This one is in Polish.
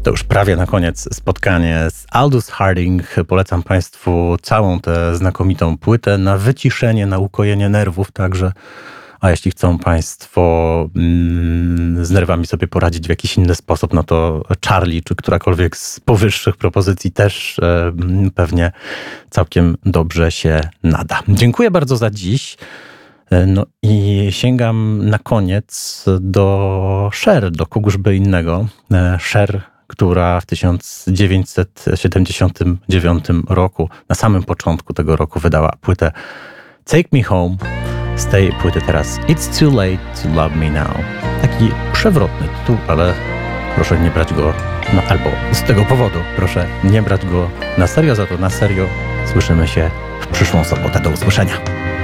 To już prawie na koniec spotkanie z Aldous Harding. Polecam Państwu całą tę znakomitą płytę na wyciszenie, na ukojenie nerwów także. A jeśli chcą Państwo z nerwami sobie poradzić w jakiś inny sposób, no to Charlie czy którakolwiek z powyższych propozycji też pewnie całkiem dobrze się nada. Dziękuję bardzo za dziś. No i sięgam na koniec do Cher, do kogóż by innego. Cher, która w 1979 roku, na samym początku tego roku wydała płytę Take Me Home. Z tej płyty teraz It's Too Late to Love Me Now. Taki przewrotny tytuł, ale proszę nie brać go, albo z tego powodu proszę nie brać go na serio, za to na serio słyszymy się w przyszłą sobotę. Do usłyszenia.